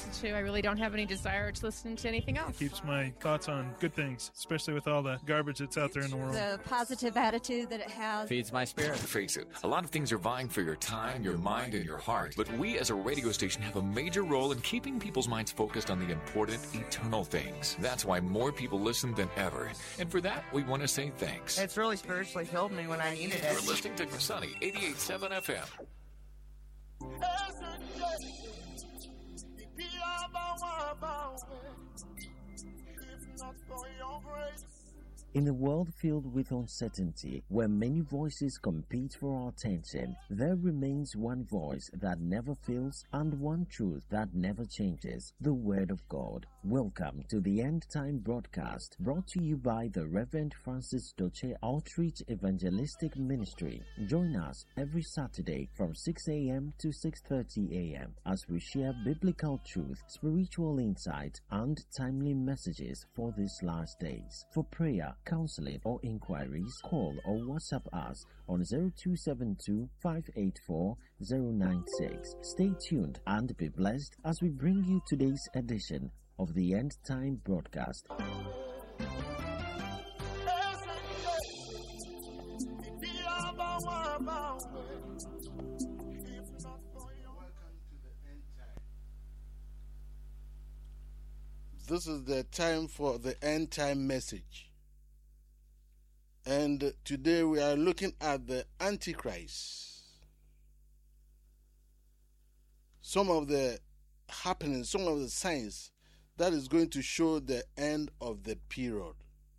listen to. I really don't have any desire to listen to anything else. It keeps my thoughts on good things, especially with all the garbage that's out there in the world. The positive attitude that it has feeds my spirit. Face it, a lot of things are vying for your time, your mind, and your heart. But we as a radio station have a major role in keeping people's minds focused on the important, eternal things. That's why more people listen than ever. And for that, we want to say thanks. It's really spiritually filled me when I needed it. You're listening to Sunny 88.7 FM. In a world filled with uncertainty, where many voices compete for our attention, there remains one voice that never fails and one truth that never changes, the Word of God. Welcome to the End Time broadcast, brought to you by the Reverend Francis Doche Outreach Evangelistic Ministry. Join us every Saturday from 6 a.m. to 6:30 a.m. as we share biblical truth, spiritual insight, and timely messages for these last days. For prayer, counseling, or inquiries, call or WhatsApp us on 0272 584 096. Stay tuned and be blessed as we bring you today's edition of the End Time broadcast. This is the time for the End Time message. And today we are looking at the Antichrist. Some of the happenings, some of the signs that is going to show the end of the period.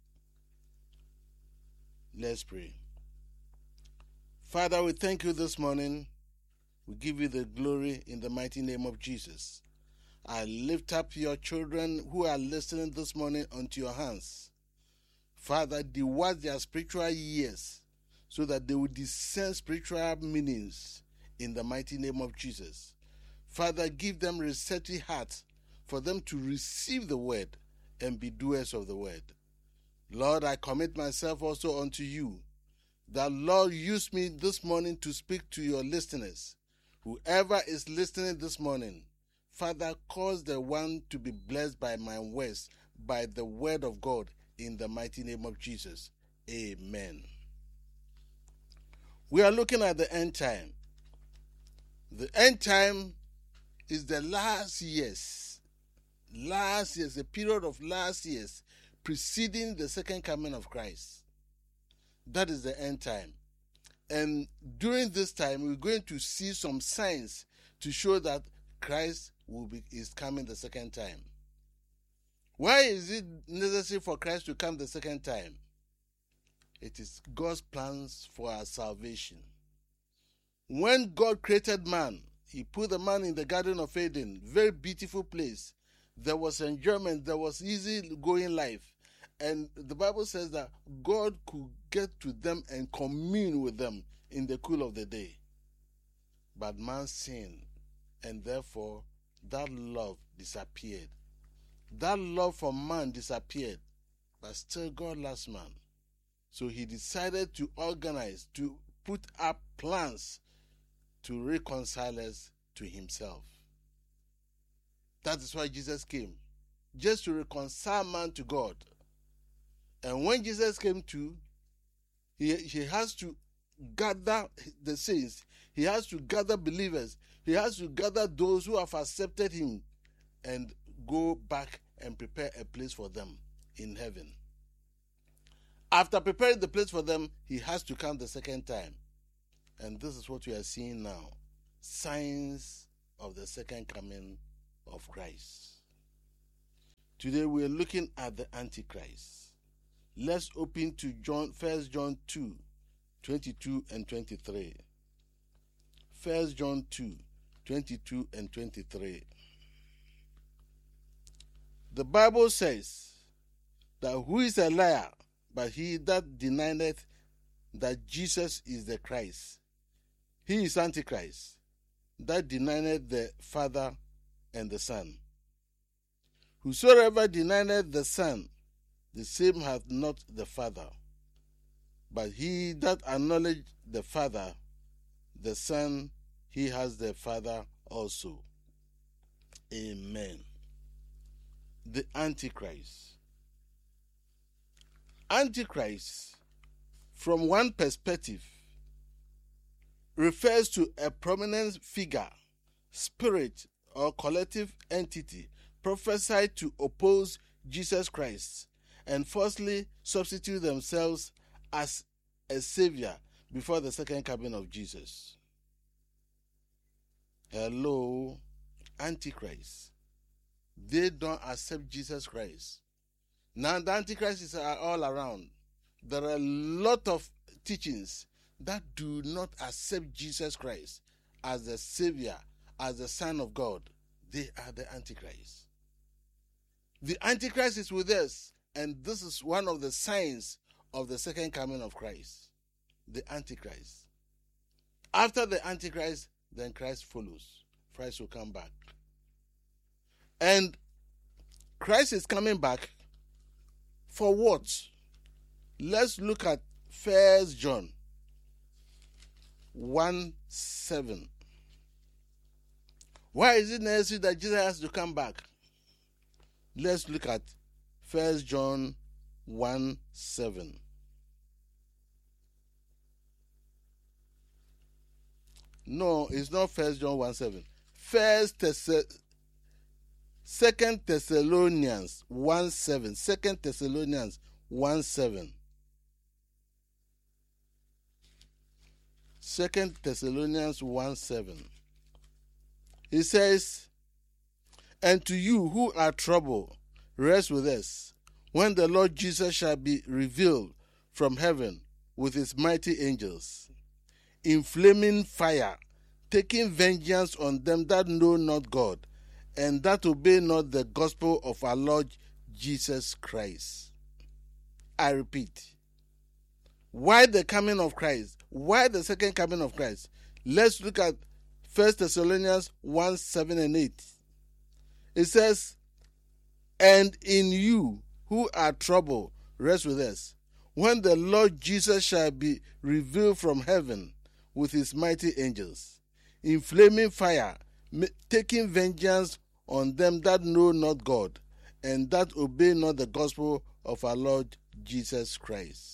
Let's pray. Father, we thank you this morning. We give you the glory in the mighty name of Jesus. I lift up your children who are listening this morning unto your hands. Father, dewash their spiritual ears so that they will discern spiritual meanings in the mighty name of Jesus. Father, give them receptive hearts for them to receive the word and be doers of the word. Lord, I commit myself also unto you, that Lord, use me this morning to speak to your listeners. Whoever is listening this morning, Father, cause the one to be blessed by my words, by the word of God, in the mighty name of Jesus. Amen. We are looking at the end time. The end time is the last years, the period of last years preceding the second coming of Christ. That is the end time. And during this time, we're going to see some signs to show that Christ is coming the second time. Why is it necessary for Christ to come the second time? It is God's plans for our salvation. When God created man, he put the man in the Garden of Eden, very beautiful place. There was enjoyment, there was easy going life. And the Bible says that God could get to them and commune with them in the cool of the day. But man sinned, and therefore that love disappeared. That love for man disappeared, but still God loves man. So he decided to organize, to put up plans to reconcile us to himself. That is why Jesus came, just to reconcile man to God. And when Jesus came to, he has to gather the saints. He has to gather believers. He has to gather those who have accepted him and go back and prepare a place for them in heaven. After preparing the place for them, he has to come the second time. And this is what we are seeing now. Signs of the second coming of Christ. Today we are looking at the Antichrist. Let's open to 1 John 2, 22 and 23. 1 John 2, 22 and 23. The Bible says that who is a liar but he that denieth that Jesus is the Christ? He is Antichrist, that denieth the Father and the Son. Whosoever denieth the Son, the same hath not the Father. But he that acknowledgeth the Father, the Son, he has the Father also. Amen. The Antichrist. Antichrist, from one perspective, refers to a prominent figure, spirit, or collective entity prophesied to oppose Jesus Christ and falsely substitute themselves as a savior before the second coming of Jesus. Hello, Antichrist. They don't accept Jesus Christ. Now the Antichrists are all around. There are a lot of teachings that do not accept Jesus Christ as the Savior, as the Son of God. They are the Antichrist. The Antichrist is with us, and this is one of the signs of the second coming of Christ. The Antichrist. After the Antichrist, then Christ follows. Christ will come back. And Christ is coming back for what? Let's look at 1 John 1:7. Why is it necessary that Jesus has to come back? Let's look at 1 John 1:7. No, it's not 1 John 1:7. 2 Thessalonians 1:7. 2 Thessalonians 1:7. 2 Thessalonians 1:7. He says, "And to you who are troubled, rest with us, when the Lord Jesus shall be revealed from heaven with his mighty angels, in flaming fire, taking vengeance on them that know not God, and that obey not the gospel of our Lord Jesus Christ." I repeat, why the coming of Christ? Why the second coming of Christ? Let's look at 1 Thessalonians 1:7 and 8. It says, "And in you who are troubled, rest with us, when the Lord Jesus shall be revealed from heaven with his mighty angels, in flaming fire, taking vengeance on them that know not God, and that obey not the gospel of our Lord Jesus Christ."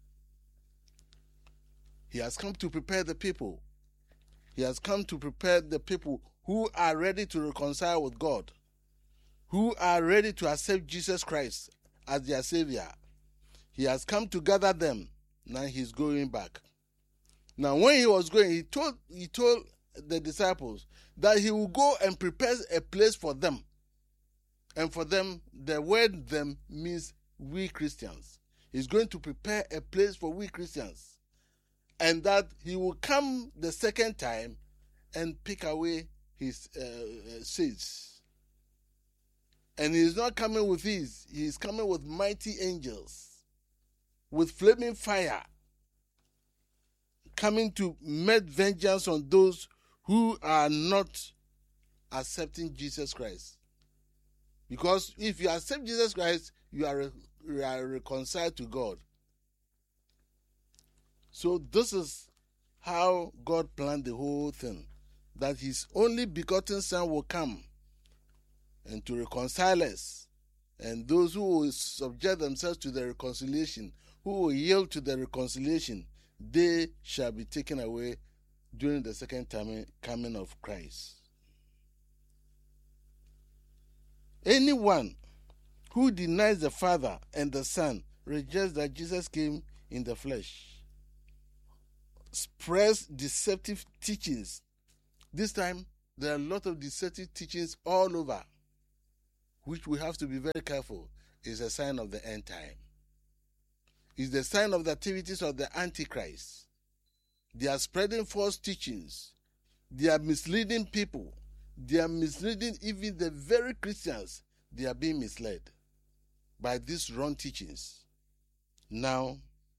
He has come to prepare the people. He has come to prepare the people who are ready to reconcile with God, who are ready to accept Jesus Christ as their Savior. He has come to gather them. Now he's going back. Now when he was going, he told the disciples that he will go and prepare a place for them. And for them, the word "them" means we Christians. He's going to prepare a place for we Christians. And that he will come the second time and pick away his sins. And he's not coming with these. He's coming with mighty angels, with flaming fire, coming to make vengeance on those who are not accepting Jesus Christ. Because if you accept Jesus Christ, you are reconciled to God. So this is how God planned the whole thing, that his only begotten Son will come and to reconcile us. And those who will subject themselves to the reconciliation, who will yield to the reconciliation, they shall be taken away during the second coming of Christ. Anyone who denies the Father and the Son rejects that Jesus came in the flesh, spreads deceptive teachings. This time, there are a lot of deceptive teachings all over, which we have to be very careful. It's a sign of the end time. It's the sign of the activities of the Antichrist. They are spreading false teachings. They are misleading people. They are misleading even the very Christians. They are being misled by these wrong teachings. Now,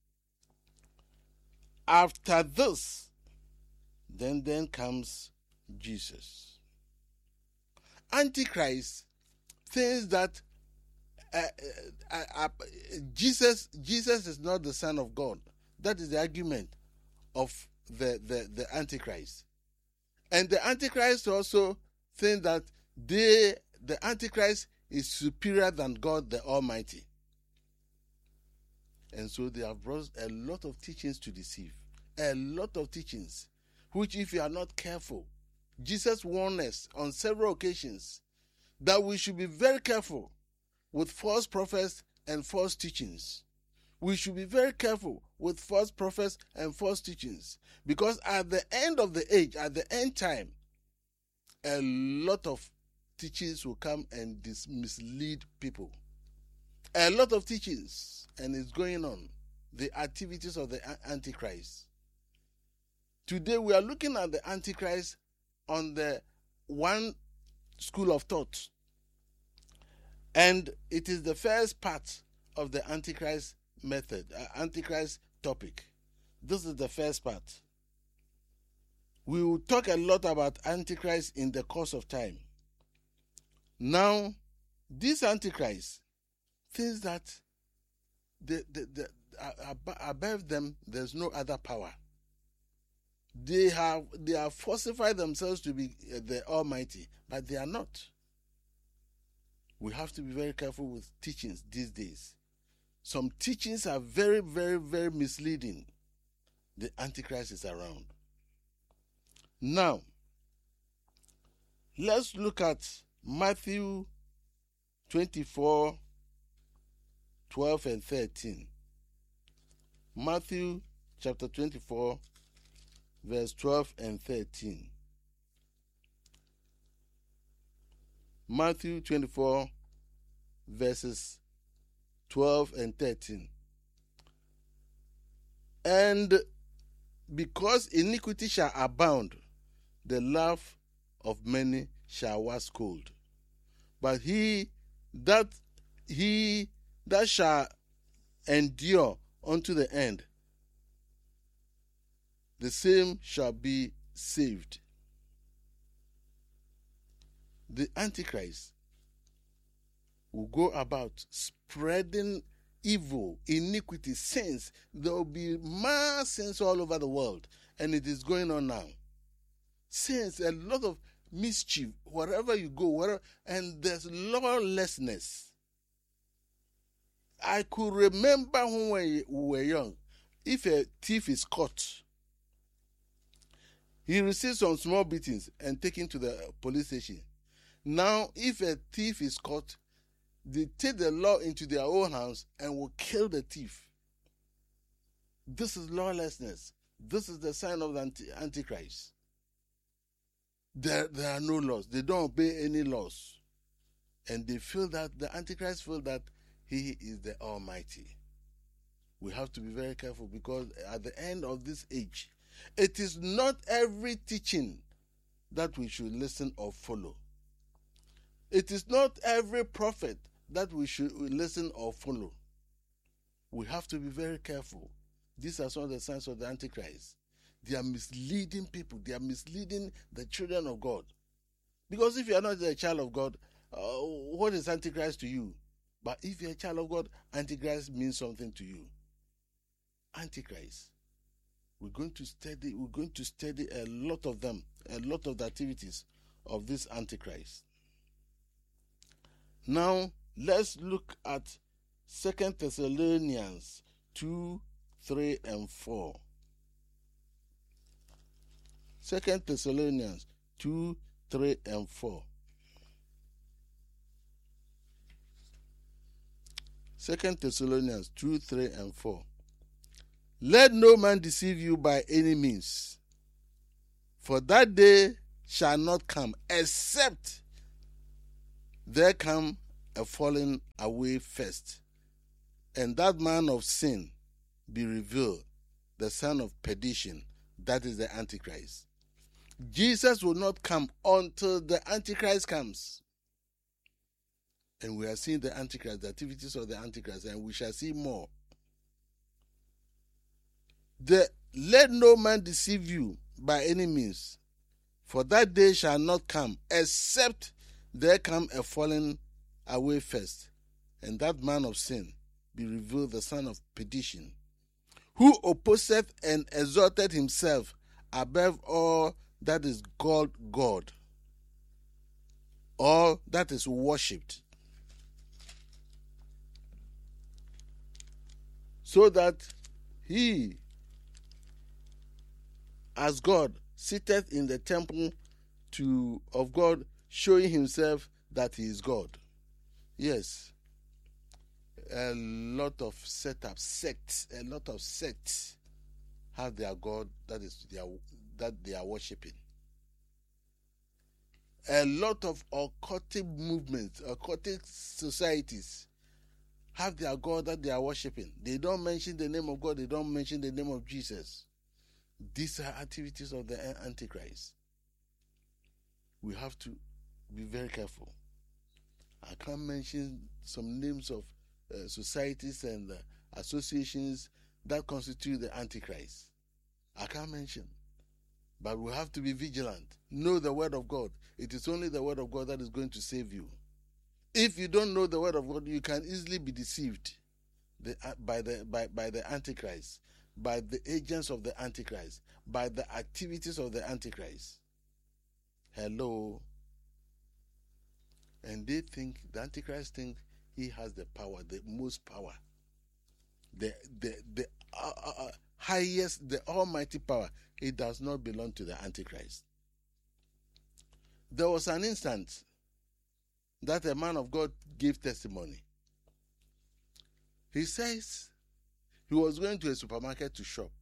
after this, then comes Jesus. Antichrist thinks that Jesus is not the Son of God. That is the argument of the Antichrist. And the Antichrist also thinks that the Antichrist is superior than God the Almighty. And so they have brought a lot of teachings to deceive. A lot of teachings, which if you are not careful, Jesus warned us on several occasions that we should be very careful with false prophets and false teachings. We should be very careful with false prophets and false teachings, because at the end of the age, at the end time, a lot of teachings will come and mislead people. A lot of teachings, and it's going on, the activities of the Antichrist. Today we are looking at the Antichrist on the one school of thought. And it is the first part of the Antichrist method, Antichrist topic. This is the first part. We will talk a lot about Antichrist in the course of time. Now, this Antichrist thinks that above them there's no other power. They have falsified themselves to be the Almighty, but they are not. We have to be very careful with teachings these days. Some teachings are very, very, very misleading. The Antichrist is around. Now, let's look at Matthew 24, 12 and 13. Matthew chapter 24, verse 12 and 13. Matthew 24, verses 12 and 13. And because iniquity shall abound, the love of many shall wax cold. But he that shall endure unto the end, the same shall be saved. The Antichrist will go about spreading evil, iniquity, sins. There will be mass sins all over the world, and it is going on now. Sins, a lot of mischief, wherever you go, and there's lawlessness. I could remember when we were young, if a thief is caught, he receives some small beatings and taken to the police station. Now, if a thief is caught, they take the law into their own hands and will kill the thief. This is lawlessness. This is the sign of the Antichrist. There are no laws. They don't obey any laws. And they feel that, the Antichrist feel that he is the Almighty. We have to be very careful, because at the end of this age, it is not every teaching that we should listen or follow. It is not every prophet that we should listen or follow. We have to be very careful. These are some of the signs of the Antichrist. They are misleading people. They are misleading the children of God. Because if you are not a child of God, what is Antichrist to you? But if you're a child of God, Antichrist means something to you. Antichrist. We're going to study a lot of them, a lot of the activities of this Antichrist. Now, let's look at 2 Thessalonians 2, 3, and 4. 2 Thessalonians 2, 3, and 4. 2 Thessalonians 2, 3, and 4. Let no man deceive you by any means, for that day shall not come, except there come a falling away first, and that man of sin be revealed, the son of perdition, that is the Antichrist. Jesus will not come until the Antichrist comes. And we are seeing the Antichrist, the activities of the Antichrist, and we shall see more. Let no man deceive you by any means, for that day shall not come, except there come a falling away first, and that man of sin be revealed, the son of perdition, who opposeth and exalted himself above all that is called God, or that is worshipped, so that he, as God, sitteth in the temple of God, showing himself that he is God. Yes, a lot of sects have their God that they are worshipping. A lot of occultic movements, occultic societies have their God that they are worshipping. They don't mention the name of God, they don't mention the name of Jesus. These are activities of the Antichrist. We have to be very careful. I can't mention some names of societies and associations that constitute the Antichrist. I can't mention. But we have to be vigilant. Know the word of God. It is only the word of God that is going to save you. If you don't know the word of God, you can easily be deceived by the Antichrist, by the agents of the Antichrist, by the activities of the Antichrist. Hello. And the Antichrist think he has the power, the most power, the highest, the almighty power. It does not belong to the Antichrist. There was an instance that a man of God gave testimony. He says he was going to a supermarket to shop.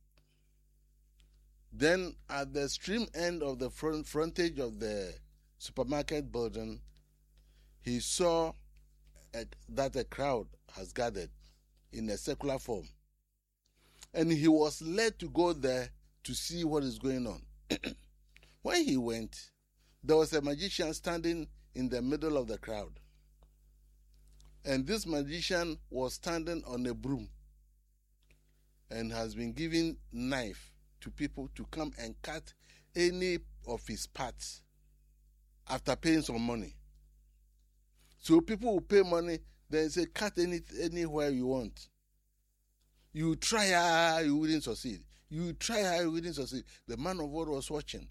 Then at the extreme end of the frontage of the supermarket building, he saw that a crowd has gathered in a circular form. And he was led to go there to see what is going on. When he went, there was a magician standing in the middle of the crowd. And this magician was standing on a broom and has been giving knife to people to come and cut any of his parts after paying some money. So people will pay money, then say, cut anywhere you want. You try, you wouldn't succeed. You try, you wouldn't succeed. The man of God was watching.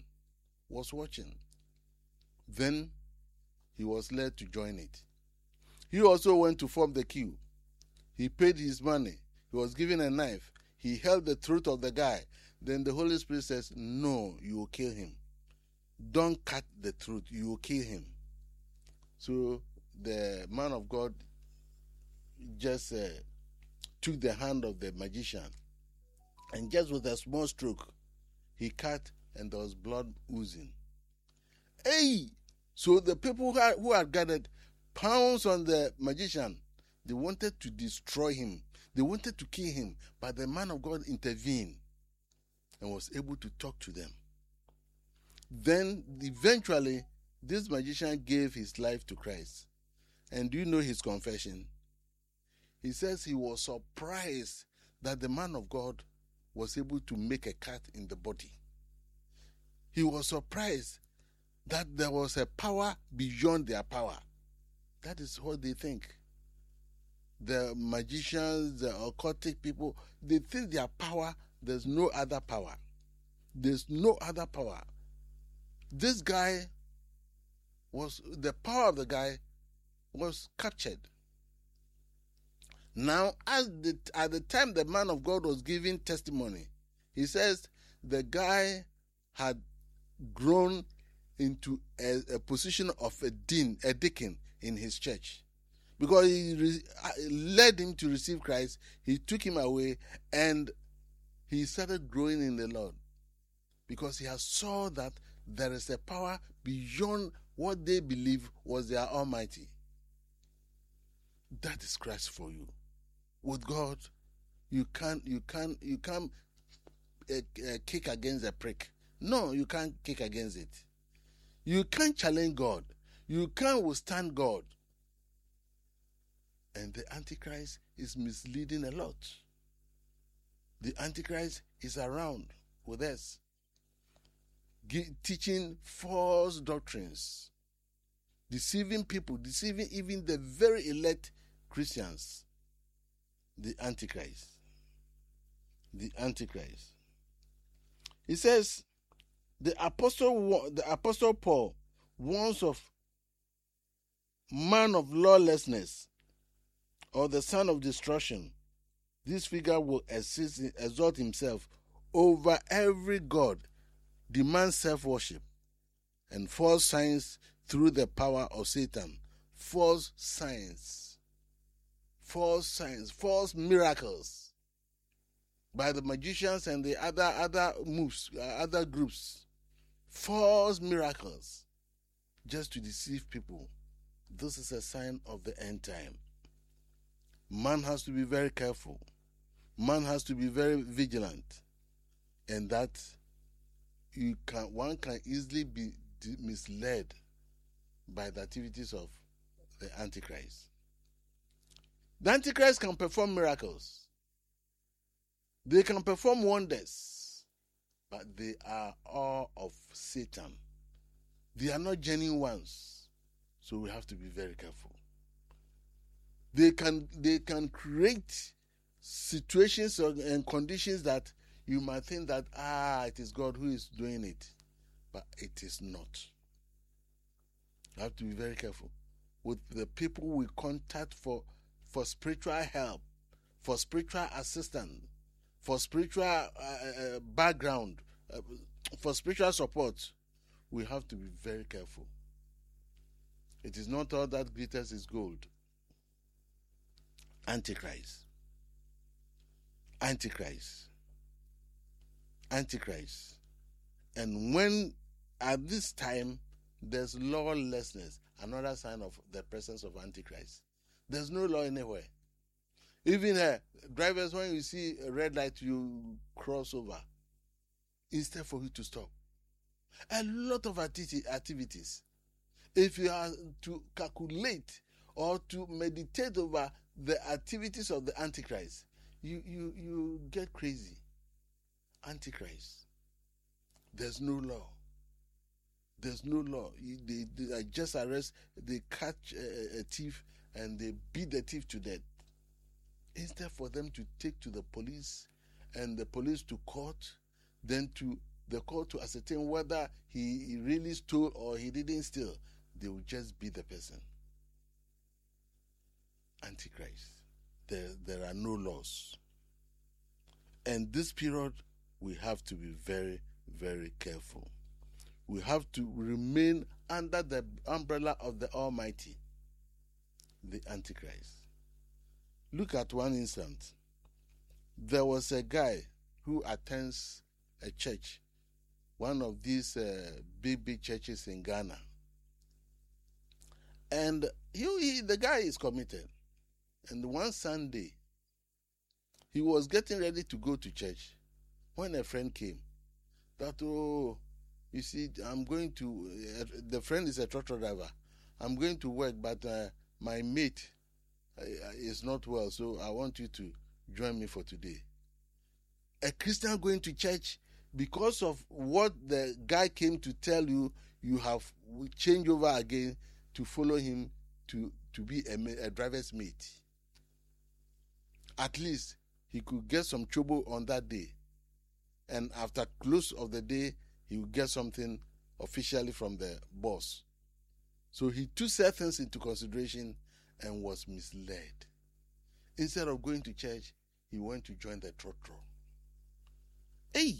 Then he was led to join it. He also went to form the queue. He paid his money. He was given a knife. He held the throat of the guy. Then the Holy Spirit says, no, you will kill him. Don't cut the throat, you will kill him. So the man of God just took the hand of the magician, and just with a small stroke, he cut and there was blood oozing. Hey! So the people who had gathered pounced on the magician. They wanted to destroy him. They wanted to kill him. But the man of God intervened and was able to talk to them. Then eventually, this magician gave his life to Christ. And do you know his confession? He says he was surprised that the man of God was able to make a cut in the body. He was surprised that there was a power beyond their power. That is what they think. The magicians, the occultic people, they think their power, there's no other power. There's no other power. This guy the power of the guy was captured. Now, at the time the man of God was giving testimony, he says the guy had grown into a position of a deacon in his church. Because he led him to receive Christ, he took him away, and he started growing in the Lord. Because he has saw that there is a power beyond what they believe was their Almighty. That is Christ for you. With God, you can't kick against a prick. No, you can't kick against it. You can't challenge God. You can't withstand God. And the Antichrist is misleading a lot. The Antichrist is around with us, teaching false doctrines, deceiving people, deceiving even the very elect Christians. The Antichrist. The Antichrist. He says, the Apostle Paul warns of man of lawlessness, or the son of destruction, this figure will exalt himself over every god, demand self-worship, and false signs through the power of Satan. False signs, false miracles by the magicians and the other moves, other groups. False miracles just to deceive people. This is a sign of the end time. Man has to be very careful. Man has to be very vigilant. And that one can easily be misled by the activities of the Antichrist. The Antichrist can perform miracles. They can perform wonders. But they are all of Satan. They are not genuine ones. So we have to be very careful. They can create situations and conditions that you might think that, it is God who is doing it. But it is not. You have to be very careful with the people we contact for spiritual help, for spiritual assistance, for spiritual background, for spiritual support. We have to be very careful. It is not all that glitters is gold. Antichrist. And when at this time there's lawlessness, another sign of the presence of Antichrist. There's no law anywhere. Even drivers, when you see a red light, you cross over instead for you to stop. A lot of activities. If you are to calculate or to meditate over the activities of the Antichrist, you get crazy. Antichrist. There's no law. There's no law. They just arrest, they catch a thief and they beat the thief to death. Instead for them to take to the police and the police to court, then to the court to ascertain whether he really stole or he didn't steal, they will just beat the person. Antichrist. There are no laws. And this period, we have to be very, very careful. We have to remain under the umbrella of the Almighty, the Antichrist. Look at one instance. There was a guy who attends a church, one of these big churches in Ghana. And the guy is committed. And one Sunday, he was getting ready to go to church when a friend came. That, you see, I'm going to, the friend is a tractor driver. I'm going to work, but my mate is not well, so I want you to join me for today. A Christian going to church, because of what the guy came to tell you, you have changed over again to follow him to be a driver's mate. At least he could get some trouble on that day. And after close of the day, he will get something officially from the boss. So he took certain things into consideration and was misled. Instead of going to church, he went to join the trotro. Hey!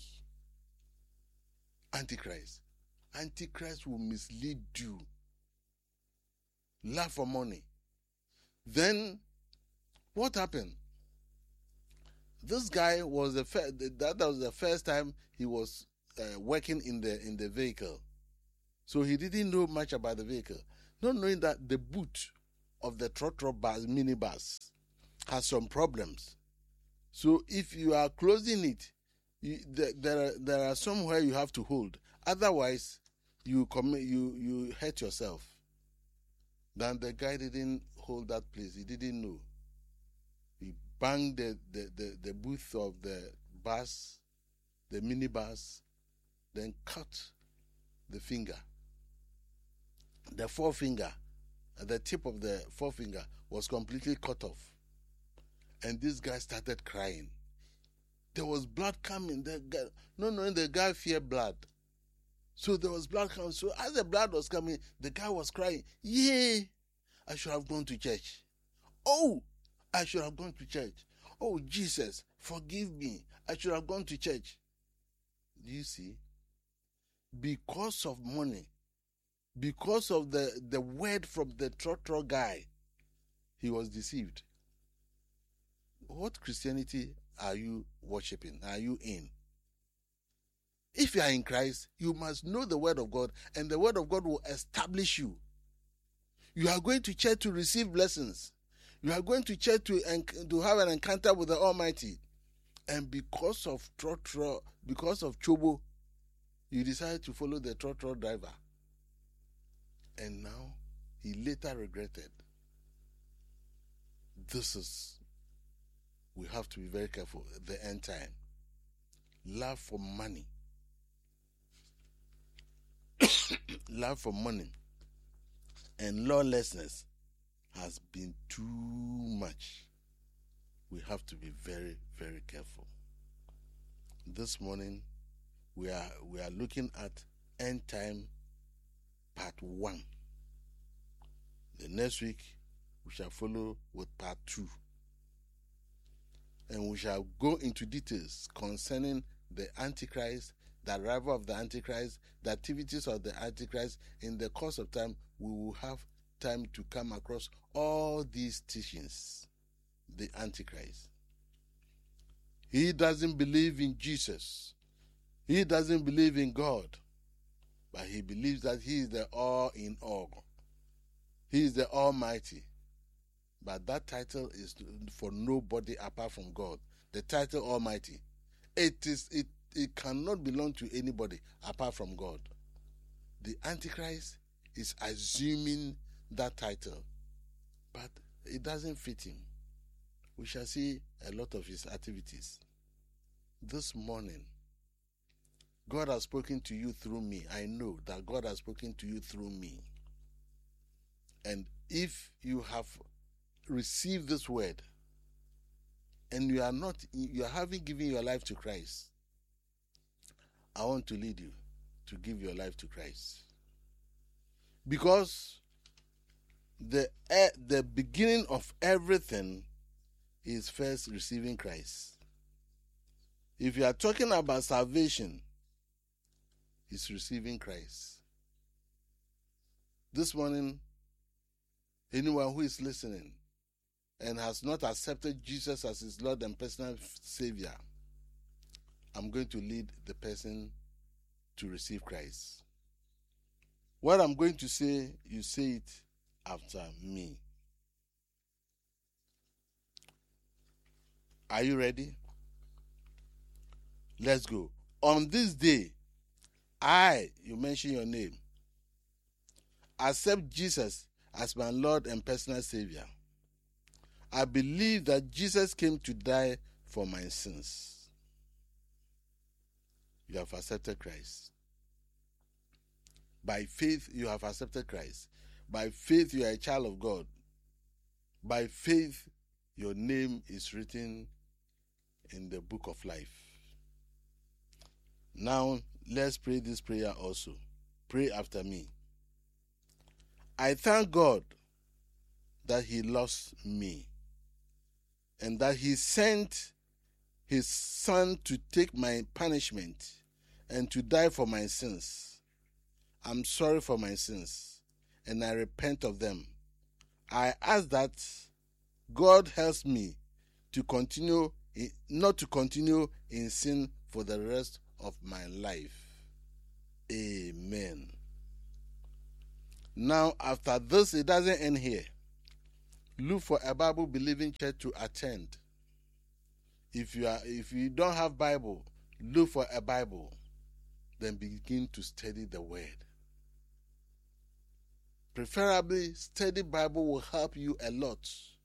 Antichrist. Antichrist will mislead you. Laugh for money. Then, what happened? This guy was that was the first time he was working in the vehicle. So he didn't know much about the vehicle. Not knowing that the boot of the trotro bus, minibus, has some problems. So if you are closing it, there are somewhere you have to hold. Otherwise, you hurt yourself. Then the guy didn't hold that place. He didn't know. He banged the booth of the bus, the minibus, then cut the finger. The forefinger, the tip of the forefinger was completely cut off. And this guy started crying. There was blood coming. Not knowing the guy feared blood. So there was blood coming. So as the blood was coming, the guy was crying, "Yay! I should have gone to church. Oh, I should have gone to church. Oh, Jesus, forgive me. I should have gone to church. Do you see? Because of money, because of the word from the trotro guy, he was deceived. What Christianity are you worshiping? Are you in? If you are in Christ, you must know the word of God, and the word of God will establish you. You are going to church to receive blessings. You are going to church to have an encounter with the Almighty. And because of trotro, because of chobo, you decided to follow the trotro driver. And now, he later regretted. We have to be very careful. The end time. Love for money. Love for money and lawlessness has been too much. We have to be very, very careful. This morning, we are looking at end time part 1. The next week, we shall follow with part 2. And we shall go into details concerning the Antichrist, the arrival of the Antichrist, the activities of the Antichrist. In the course of time, we will have time to come across all these teachings. The Antichrist. He doesn't believe in Jesus. He doesn't believe in God. But he believes that he is the all in all. He is the Almighty. But that title is for nobody apart from God. The title Almighty. It cannot belong to anybody apart from God. The Antichrist is assuming that title, but it doesn't fit him. We shall see a lot of his activities. This morning, God has spoken to you through me. I know that God has spoken to you through me. And if you have received this word and you haven't given your life to Christ, I want to lead you to give your life to Christ. Because the beginning of everything is first receiving Christ. If you are talking about salvation, it's receiving Christ. This morning, anyone who is listening and has not accepted Jesus as his Lord and personal Savior, I'm going to lead the person to receive Christ. What I'm going to say, you say it after me. Are you ready? Let's go. On this day, you mention your name, accept Jesus as my Lord and personal Savior. I believe that Jesus came to die for my sins. You have accepted Christ. By faith, you have accepted Christ. By faith, you are a child of God. By faith, your name is written in the book of life. Now, let's pray this prayer also. Pray after me. I thank God that he loves me and that he sent his son to take my punishment and to die for my sins. I'm sorry for my sins and I repent of them. I ask that God helps me to not to continue in sin for the rest of my life. Amen. Now, after this, it doesn't end here. Look for a Bible-believing church to attend. If you don't have Bible, look for a Bible. Then begin to study the Word. Preferably, study Bible will help you a lot.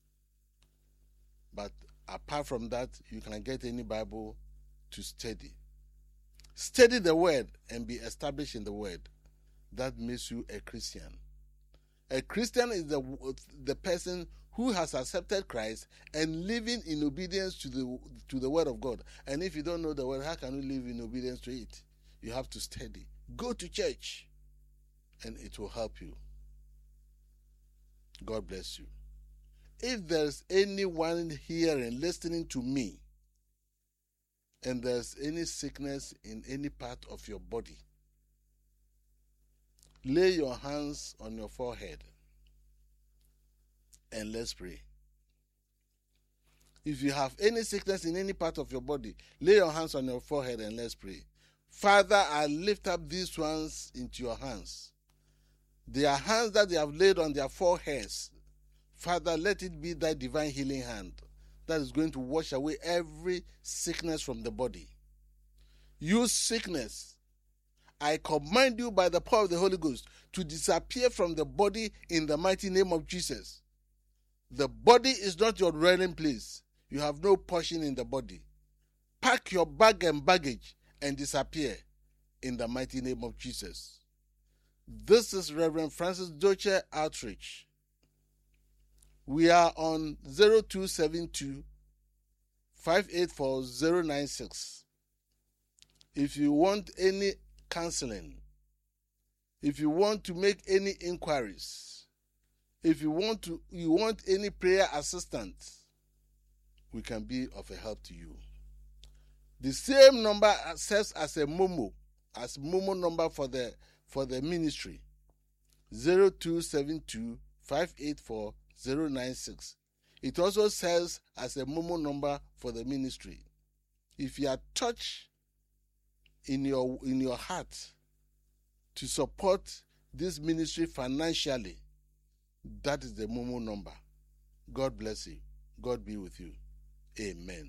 But apart from that, you can get any Bible to study. Study the Word and be established in the Word. That makes you a Christian. A Christian is the person who has accepted Christ and living in obedience to the Word of God. And if you don't know the Word, how can you live in obedience to it? You have to study. Go to church, and it will help you. God bless you. If there's anyone here and listening to me, and there's any sickness in any part of your body, lay your hands on your forehead and let's pray. If you have any sickness in any part of your body, lay your hands on your forehead and let's pray. Father, I lift up these ones into your hands. Their hands that they have laid on their foreheads, Father, let it be thy divine healing hand that is going to wash away every sickness from the body. You sickness, I command you by the power of the Holy Ghost to disappear from the body in the mighty name of Jesus. The body is not your dwelling place. You have no portion in the body. Pack your bag and baggage and disappear in the mighty name of Jesus. This is Reverend Francis Doche Outreach. We are on 0272 584 096. If you want any counseling, if you want to make any inquiries, if you want any prayer assistance, we can be of a help to you. The same number serves as a Momo number for the ministry, 0272 584 096. It also serves as a Momo number for the ministry. If you are touched in your heart to support this ministry financially, that is the Momo number. God bless you. God be with you. Amen.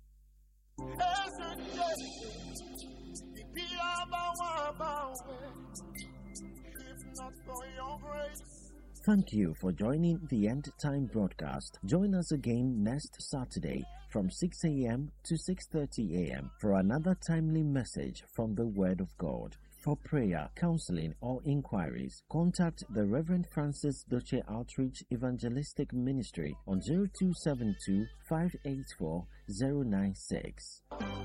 Thank you for joining the End Time broadcast. Join us again next Saturday from 6 a.m. to 6:30 a.m. for another timely message from the Word of God. For prayer, counseling, or inquiries, contact the Reverend Francis Doche Outreach Evangelistic Ministry on 0272 584 096.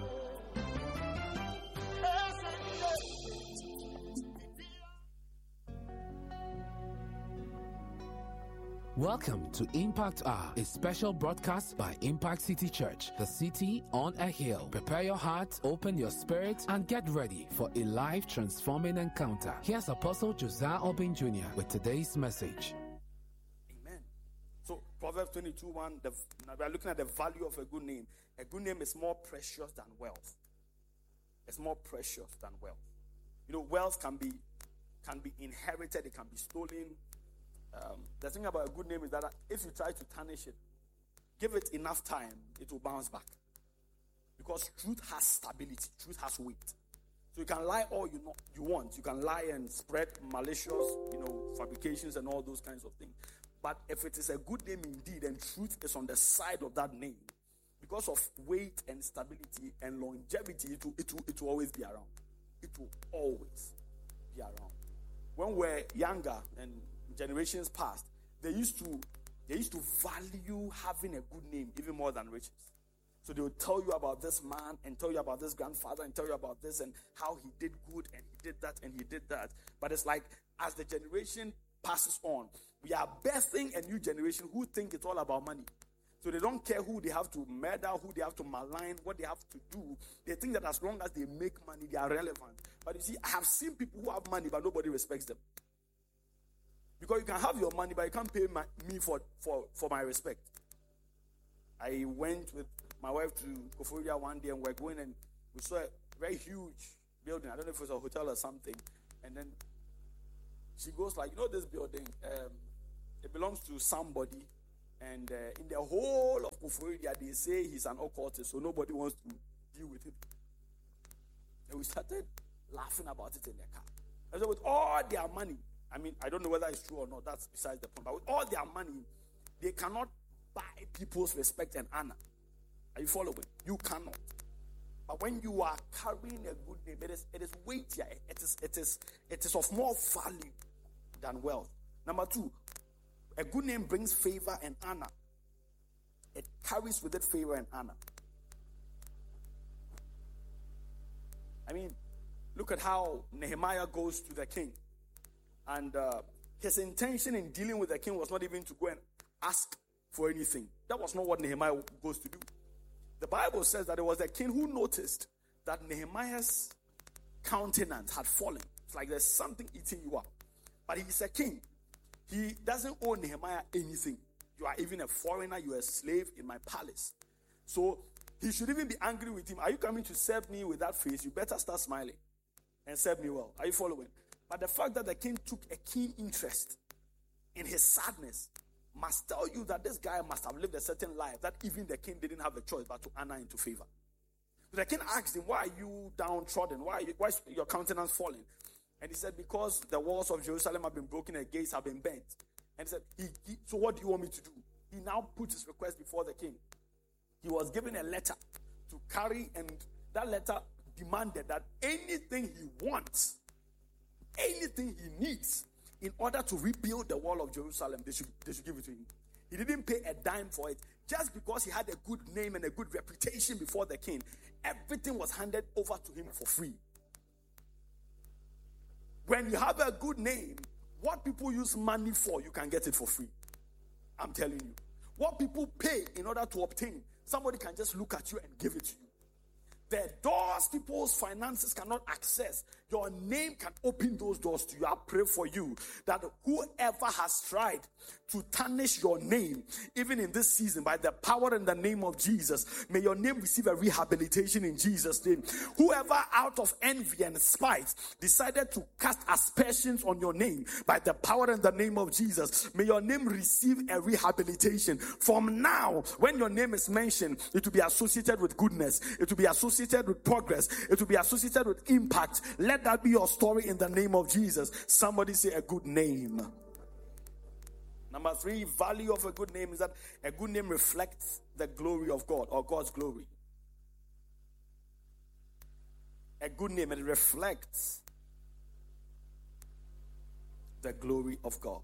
Welcome to Impact Hour, a special broadcast by Impact City Church, the city on a hill. Prepare your heart, open your spirit, and get ready for a life-transforming encounter. Here's Apostle Josiah Obin Jr. with today's message. Amen. So, Proverbs 22:1, we are looking at the value of a good name. A good name is more precious than wealth. It's more precious than wealth. You know, wealth can be inherited, it can be stolen. The thing about a good name is that if you try to tarnish it, give it enough time, it will bounce back. Because truth has stability, truth has weight. So you can lie all you want. You can lie and spread malicious, fabrications and all those kinds of things. But if it is a good name indeed, and truth is on the side of that name, because of weight and stability and longevity, it will always be around. It will always be around. When we're younger and generations past, they used to value having a good name even more than riches. So they will tell you about this man and tell you about this grandfather and tell you about this and how he did good and he did that and he did that. But it's like as the generation passes on, we are birthing a new generation who think it's all about money. So they don't care who they have to murder, who they have to malign, what they have to do. They think that as long as they make money, they are relevant. But you see, I have seen people who have money but nobody respects them. Because you can have your money, but you can't pay me for my respect. I went with my wife to Koforia one day, and we're going, and we saw a very huge building. I don't know if it was a hotel or something. And then she goes like, this building, it belongs to somebody. And in the whole of Koforia, they say he's an occultist, so nobody wants to deal with him. And we started laughing about it in the car. And so with all their money, I don't know whether it's true or not. That's besides the point. But with all their money, they cannot buy people's respect and honor. Are you following? You cannot. But when you are carrying a good name, it is weightier. It is of more value than wealth. Number 2, a good name brings favor and honor. It carries with it favor and honor. Look at how Nehemiah goes to the king. And his intention in dealing with the king was not even to go and ask for anything. That was not what Nehemiah goes to do. The Bible says that it was the king who noticed that Nehemiah's countenance had fallen. It's like there's something eating you up. But he's a king. He doesn't owe Nehemiah anything. You are even a foreigner. You are a slave in my palace. So he should even be angry with him. Are you coming to serve me with that face? You better start smiling and serve me well. Are you following? But the fact that the king took a keen interest in his sadness must tell you that this guy must have lived a certain life that even the king didn't have a choice but to honor into favor. So the king asked him, why are you downtrodden? Why is your countenance falling? And he said, because the walls of Jerusalem have been broken and the gates have been bent. And he said, so what do you want me to do? He now put his request before the king. He was given a letter to carry, and that letter demanded that anything he wants, anything he needs, in order to rebuild the wall of Jerusalem, they should give it to him. He didn't pay a dime for it. Just because he had a good name and a good reputation before the king, everything was handed over to him for free. When you have a good name, what people use money for, you can get it for free. I'm telling you. What people pay in order to obtain, somebody can just look at you and give it to you. The doors people's finances cannot access, your name can open those doors to you. I pray for you that whoever has tried to tarnish your name, even in this season, by the power and the name of Jesus, may your name receive a rehabilitation in Jesus' name. Whoever out of envy and spite decided to cast aspersions on your name, by the power and the name of Jesus, may your name receive a rehabilitation. From now, when your name is mentioned, it will be associated with goodness. It will be associated with progress. It will be associated with impact. Let that be your story in the name of Jesus. Somebody say a good name. Number 3, value of a good name is that a good name reflects the glory of God, or God's glory. A good name, it reflects the glory of God.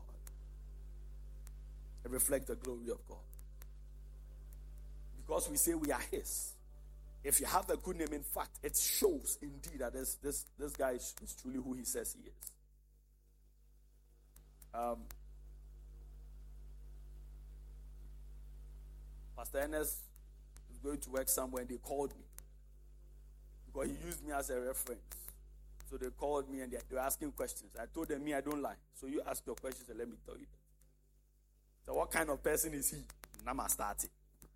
It reflects the glory of God. Because we say we are His. If you have a good name, in fact, it shows indeed that this guy is truly who he says he is. Pastor Ernest was going to work somewhere and they called me. Because he used me as a reference. So they called me and they were asking questions. I told them, I don't lie. So you ask your questions and let me tell you. So what kind of person is he? Namastati.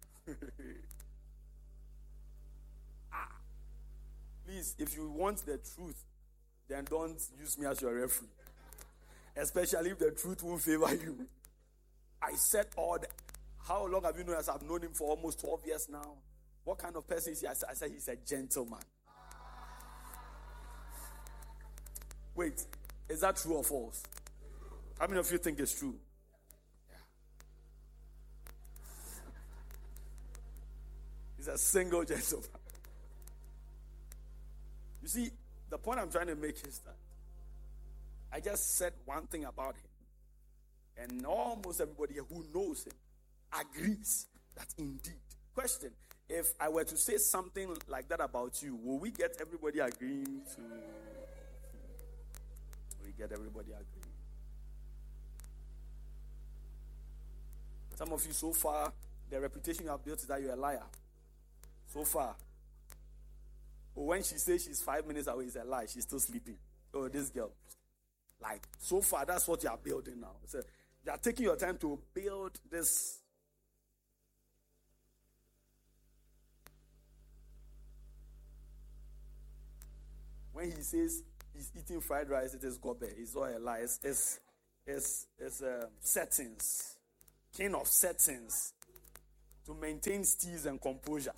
Please, if you want the truth, then don't use me as your referee. Especially if the truth won't favor you. I said all that. How long have you known us? I've known him for almost 12 years now. What kind of person is he? I said he's a gentleman. Wait, is that true or false? How many of you think it's true? Yeah. He's a single gentleman. You see, the point I'm trying to make is that I just said one thing about him. And almost everybody here who knows him agrees that indeed. Question, if I were to say something like that about you, will we get everybody agreeing to... Will we get everybody agreeing? Some of you so far, the reputation you have built is that you're a liar. So far. But when she says she's 5 minutes away, it's a lie. She's still sleeping. Oh, this girl. Like, so far, that's what you are building now. So you are taking your time to build this. When he says he's eating fried rice, it is gobe. It's all a lie. It's settings. King of settings. To maintain steeze and composure.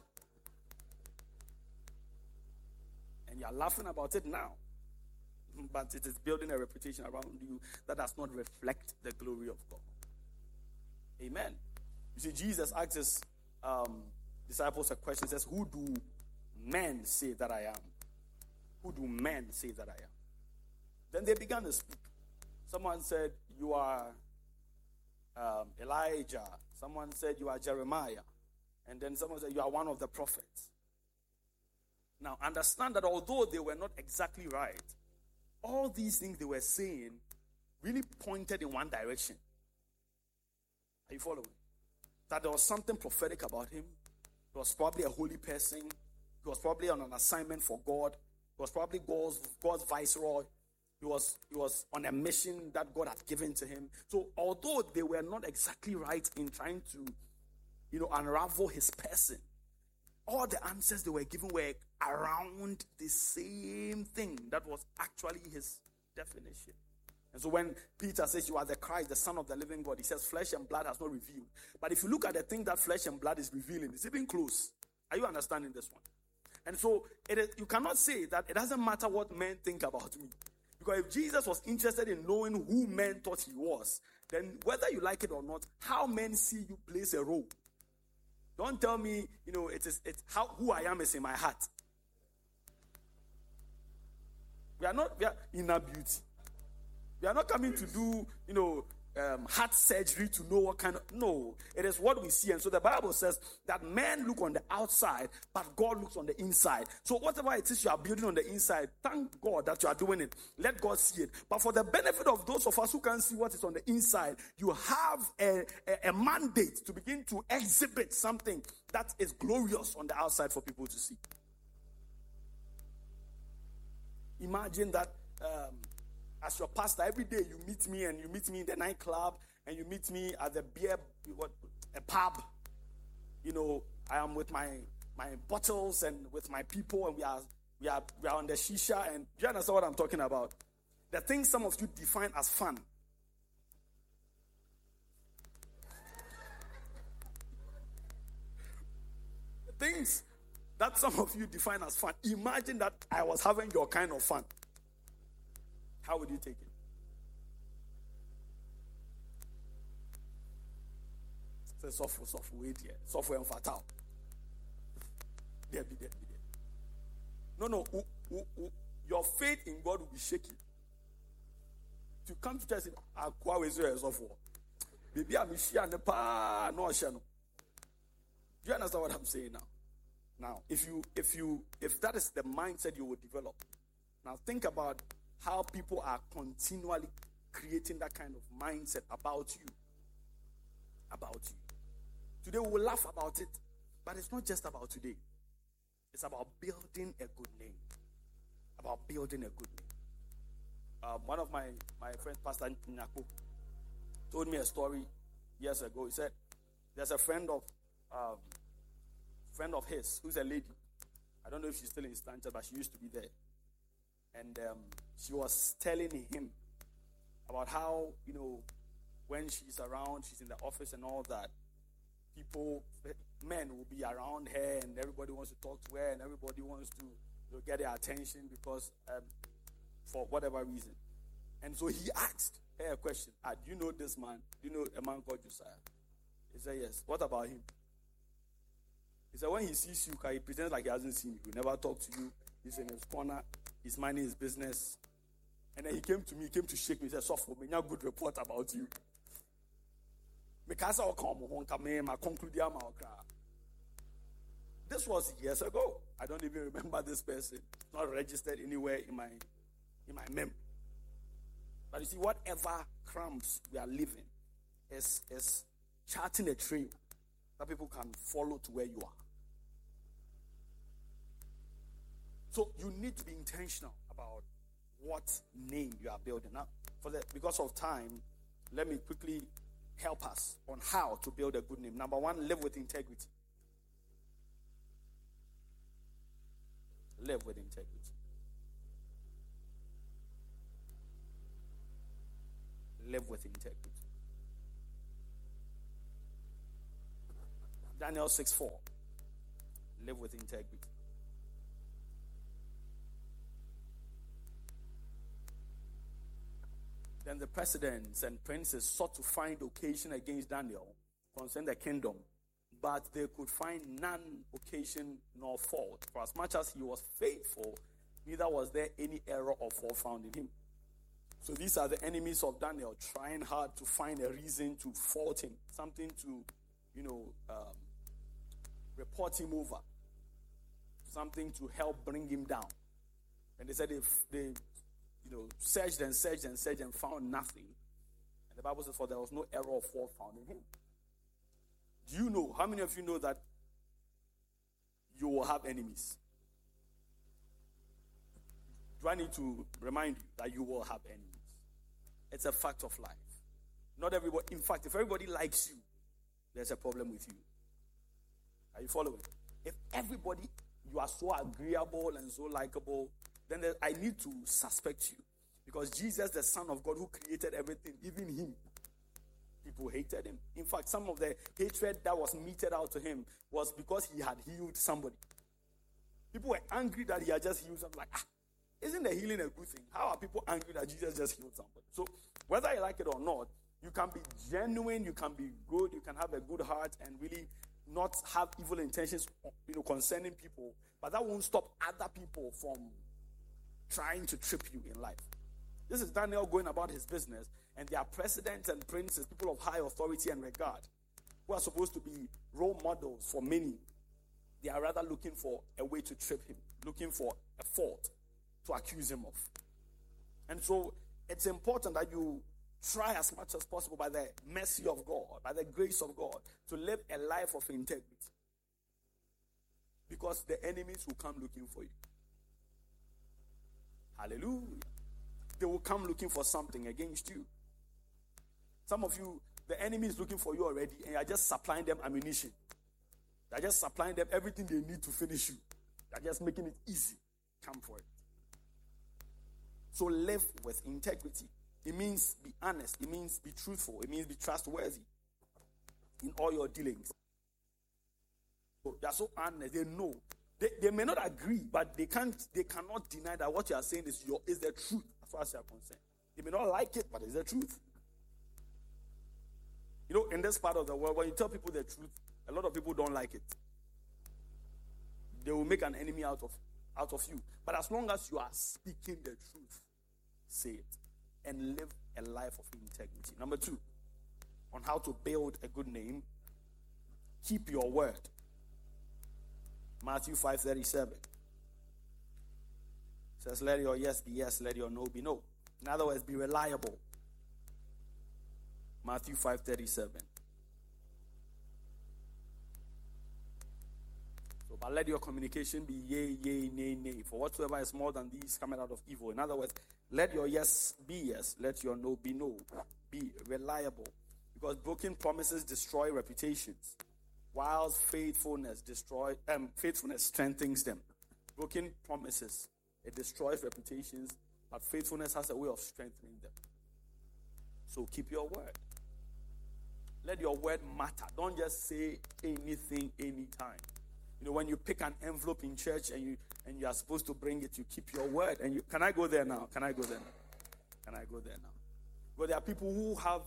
And you are laughing about it now. But it is building a reputation around you that does not reflect the glory of God. Amen. You see, Jesus asked his disciples a question. He says, who do men say that I am? Who do men say that I am? Then they began to speak. Someone said, you are Elijah. Someone said, you are Jeremiah. And then someone said, you are one of the prophets. Now, understand that although they were not exactly right, all these things they were saying really pointed in one direction. Are you following? That there was something prophetic about him. He was probably a holy person. He was probably on an assignment for God. He was probably God's viceroy. He was on a mission that God had given to him. So although they were not exactly right in trying to, unravel his person, all the answers they were given were around the same thing that was actually his definition. And so when Peter says you are the Christ, the Son of the living God, he says flesh and blood has not revealed. But if you look at the thing that flesh and blood is revealing, it's even close. Are you understanding this one? And so you cannot say that it doesn't matter what men think about me. Because if Jesus was interested in knowing who men thought he was, then whether you like it or not, how men see you plays a role. Don't tell me, it's who I am is in my heart. We are inner beauty. We are not coming to do, heart surgery to know what kind of. No, it is what we see. And so the Bible says that men look on the outside, but God looks on the inside. So whatever it is you are building on the inside, thank God that you are doing it. Let God see it. But for the benefit of those of us who can see what is on the inside, you have a mandate to begin to exhibit something that is glorious on the outside for people to see. Imagine that as your pastor, every day you meet me and you meet me in the nightclub and you meet me at the a pub. I am with my bottles and with my people, and we are on the shisha. And do you understand what I'm talking about? The things some of you define as fun. The things that some of you define as fun. Imagine that I was having your kind of fun. How would you take it? Say software, wait here. Software and fatal. There be. No. Your faith in God will be shaky. If you come to church, Aqua is your software. Baby, I'm share no pa no share no. Do you understand what I'm saying now? Now, if that is the mindset you will develop, now think about how people are continually creating that kind of mindset about you. Today we will laugh about it, but it's not just about today. It's about building a good name. One of my friends, Pastor Nyako, told me a story years ago. He said there's a friend of his who's a lady. I don't know if she's still in Stanchel, but she used to be there. And she was telling him about how, when she's around, she's in the office and all that, men will be around her and everybody wants to talk to her and everybody wants to get their attention because for whatever reason. And so he asked her a question. Do you know this man? Do you know a man called Josiah? He said, yes. What about him? He said, when he sees you, he pretends like he hasn't seen you. He never talk to you. He's in his corner. He's minding his business. And then he came to me, to shake me. He said, Sofo, me have good report about you. This was years ago. I don't even remember this person. It's not registered anywhere in my mem. But you see, whatever crumbs we are living is charting a trail that people can follow to where you are. So you need to be intentional about what name you are building. Now, because of time, let me quickly help us on how to build a good name. Number one, live with integrity. Live with integrity. Live with integrity. Daniel 6:4. Live with integrity. Then the presidents and princes sought to find occasion against Daniel concerning the kingdom, but they could find none occasion nor fault. For as much as he was faithful, neither was there any error or fault found in him. So these are the enemies of Daniel, trying hard to find a reason to fault him, something to, report him over, something to help bring him down. And they said they searched and searched and searched and found nothing. And the Bible says, for there was no error or fault found in him. Do you know, how many of you know that you will have enemies? Do I need to remind you that you will have enemies? It's a fact of life. Not everybody, in fact, if everybody likes you, there's a problem with you. Are you following? If everybody, you are so agreeable and so likable, then I need to suspect you. Because Jesus, the Son of God who created everything, even him, people hated him. In fact, some of the hatred that was meted out to him was because he had healed somebody. People were angry that he had just healed somebody. Like, isn't the healing a good thing? How are people angry that Jesus just healed somebody? So, whether you like it or not, you can be genuine, you can be good, you can have a good heart and really not have evil intentions, concerning people. But that won't stop other people from trying to trip you in life. This is Daniel going about his business, and there are presidents and princes, people of high authority and regard, who are supposed to be role models for many. They are rather looking for a way to trip him, looking for a fault to accuse him of. And so it's important that you try as much as possible by the mercy of God, by the grace of God, to live a life of integrity. Because the enemies will come looking for you. Hallelujah. They will come looking for something against you. Some of you, the enemy is looking for you already, and you are just supplying them ammunition. They are just supplying them everything they need to finish you. They are just making it easy. Come for it. So live with integrity. It means be honest. It means be truthful. It means be trustworthy in all your dealings. So they are so honest. They know. They may not agree, but they cannot deny that what you are saying is the truth as far as you are concerned. They may not like it, but it's the truth. In this part of the world, when you tell people the truth, a lot of people don't like it. They will make an enemy out of you. But as long as you are speaking the truth, say it. And live a life of integrity. Number 2, on how to build a good name, keep your word. Matthew 5:37 says, let your yes be yes, let your no be no. In other words, be reliable. Matthew 5:37. So, but let your communication be yea, yea, nay, nay. For whatsoever is more than these cometh out of evil. In other words, let your yes be yes, let your no be no. Be reliable. Because broken promises destroy reputations, while faithfulness strengthens them. Broken promises, it destroys reputations, but faithfulness has a way of strengthening them. So keep your word. Let your word matter. Don't just say anything anytime. When you pick an envelope in church and you are supposed to bring it, you keep your word. And can I go there now? Can I go there now? But there are people who have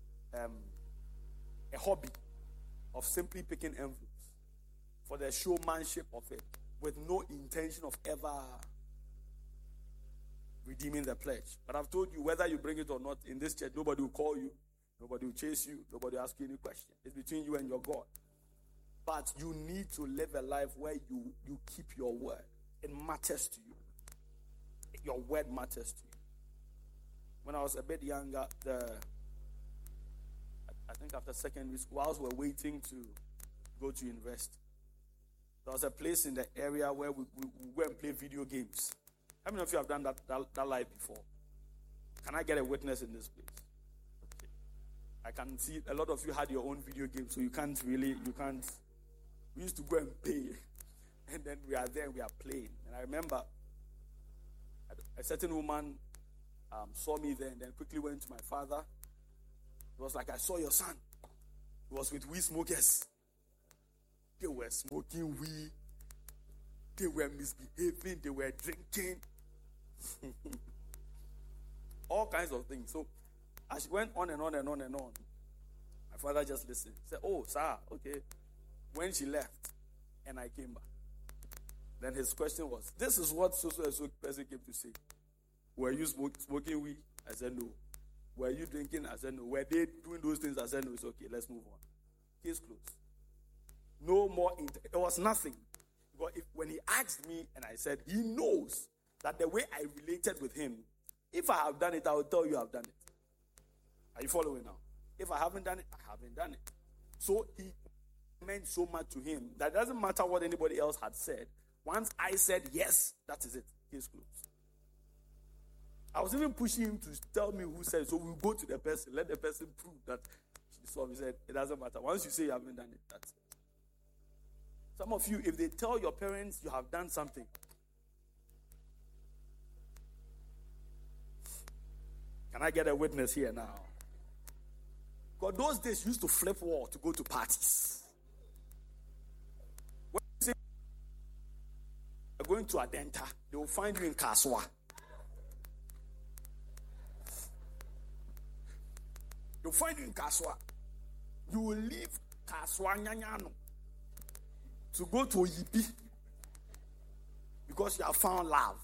a hobby of simply picking envelopes for the showmanship of it, with no intention of ever redeeming the pledge. But I've told you, whether you bring it or not in this church, nobody will call you, nobody will chase you, nobody will ask you any question. It's between you and your God. But you need to live a life where you keep your word. It matters to you. Your word matters to you. When I was a bit younger, I think after secondary school, whilst we were waiting to go to university, there was a place in the area where we go and play video games. How many of you have done that life before? Can I get a witness in this place? Okay. I can see a lot of you had your own video games, so you can't. We used to go and pay, and then we are there and we are playing. And I remember a certain woman saw me there and then quickly went to my father. It was like, I saw your son. He was with weed smokers. They were smoking weed. They were misbehaving. They were drinking. All kinds of things. So as she went on and on and on and on, my father just listened. He said, oh, sir, okay. When she left and I came back, then his question was, this is what so person came to say. Were you smoking weed? I said no. Were you drinking? I said no. Were they doing those things? I said no. It's okay. Let's move on. Case closed. No more. It was nothing. But when he asked me and I said, he knows that the way I related with him If I have done it, I will tell you I've done it. Are you following now? If I haven't done it, I haven't done it. So he meant so much to him that it doesn't matter what anybody else had said. Once I said yes, that is it. Case closed. I was even pushing him to tell me who said it. So we'll go to the person, let the person prove that she saw. He said, it doesn't matter. Once you say you haven't done it, that's it. Some of you, if they tell your parents you have done something, can I get a witness here now? Because those days you used to flip wall to go to parties. When you say you're going to Adenta, they will find you in Kaswa. They'll find you in Kaswa. You will leave Kaswa Nyanyano to go to Oyibi because you have found love.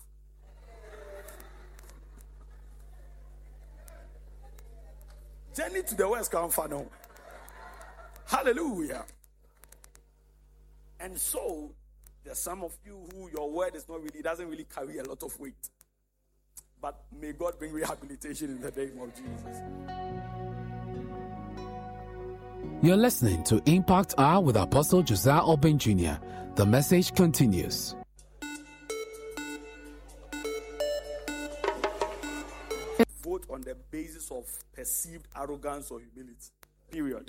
Journey to the West can't find home. Hallelujah. And so, there's some of you who your word is not really, doesn't really carry a lot of weight. But may God bring rehabilitation in the name of Jesus. You're listening to Impact Hour with Apostle Josiah Obeng Jr. The message continues. Vote on the basis of perceived arrogance or humility. Period.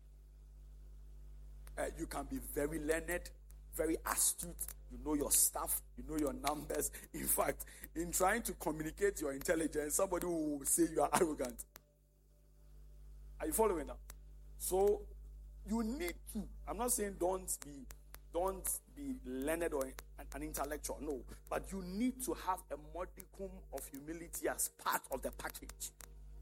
You can be very learned, very astute. You know your stuff. You know your numbers. In fact, in trying to communicate your intelligence, somebody will say you are arrogant. Are you following now? So you need to. I'm not saying don't be learned or an intellectual. No, but you need to have a modicum of humility as part of the package.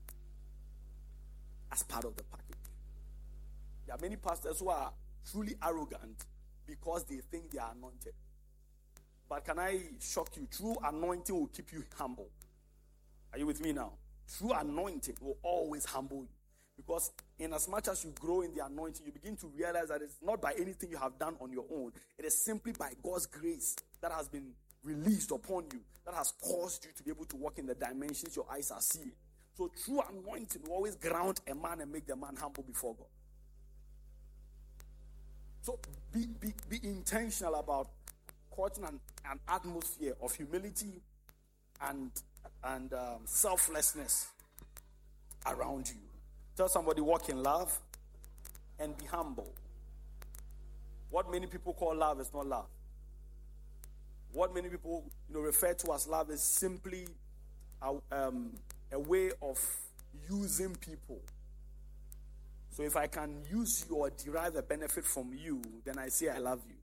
As part of the package. There are many pastors who are truly arrogant because they think they are anointed. But can I shock you? True anointing will keep you humble. Are you with me now? True anointing will always humble you. Because in as much as you grow in the anointing, you begin to realize that it's not by anything you have done on your own. It is simply by God's grace that has been released upon you, that has caused you to be able to walk in the dimensions your eyes are seeing. So true anointing will always ground a man and make the man humble before God. So be intentional about creating an atmosphere of humility and selflessness around you. Tell somebody, walk in love and be humble. What many people call love is not love. What many people refer to as love is simply a way of using people. So if I can use you or derive a benefit from you, then I say I love you.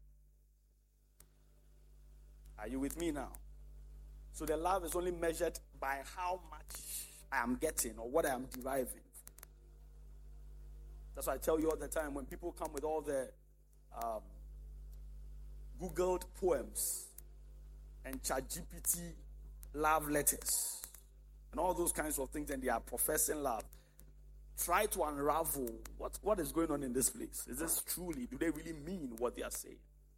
Are you with me now? So the love is only measured by how much I am getting or what I am deriving. That's why I tell you all the time, when people come with all the Googled poems and ChatGPT love letters and all those kinds of things, and they are professing love, try to unravel what is going on in this place. Is this truly, do they really mean what they are saying?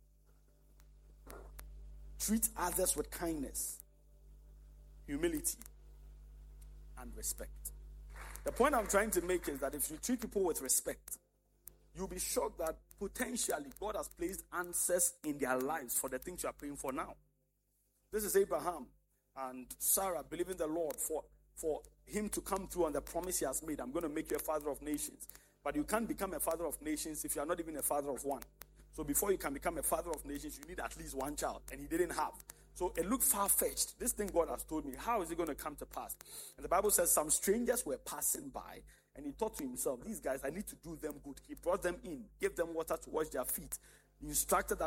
Treat others with kindness, humility, and respect. The point I'm trying to make is that if you treat people with respect, you'll be shocked that potentially God has placed answers in their lives for the things you are praying for now. This is Abraham and Sarah believing the Lord for him to come through on the promise he has made. I'm going to make you a father of nations. But you can't become a father of nations if you are not even a father of one. So before you can become a father of nations, you need at least one child. And he didn't have. So it looked far-fetched. This thing God has told me, how is it going to come to pass? And the Bible says some strangers were passing by, and he thought to himself, these guys, I need to do them good. He brought them in, gave them water to wash their feet. He instructed that